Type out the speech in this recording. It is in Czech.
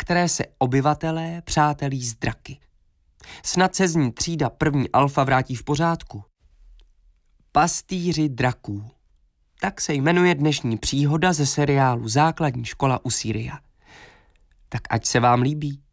které se obyvatelé přátelí s draky. Snad se z ní třída první alfa vrátí v pořádku. Pastýři draků. Tak se jmenuje dnešní příhoda ze seriálu Základní škola u Syria. Tak ať se vám líbí.